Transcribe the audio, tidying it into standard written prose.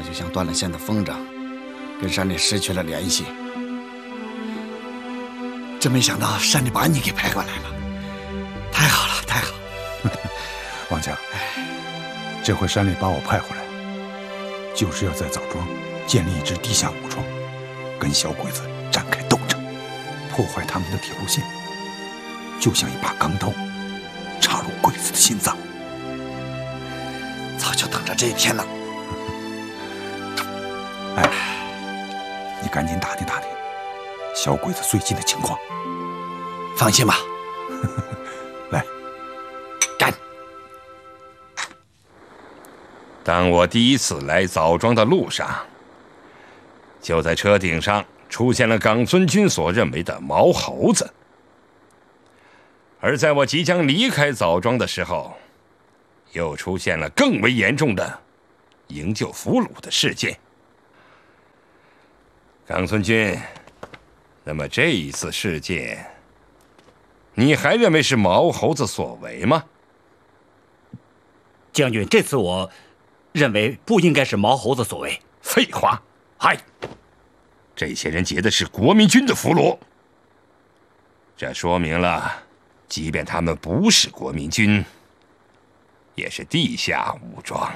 就像断了线的风筝，跟山里失去了联系。真没想到山里把你给派过来了，太好了，太好了！ 王强，这回山里把我派回来，就是要在枣庄建立一支地下武装，跟小鬼子展开斗争，破坏他们的铁路线，就像一把钢刀插入鬼子的心脏。 早就等着这一天了。 哎，你赶紧打听打听小鬼子最近的情况。 放心吧。 来， 干！ 当我第一次来枣庄的路上，就在车顶上出现了冈村君所认为的毛猴子。而在我即将离开枣庄的时候，又出现了更为严重的营救俘虏的事件。冈村君，那么这一次事件，你还认为是毛猴子所为吗？ 将军，这次我认为不应该是毛猴子所为。 废话，嗨，这些人劫的是国民军的俘虏，这说明了，即便他们不是国民军，也是地下武装。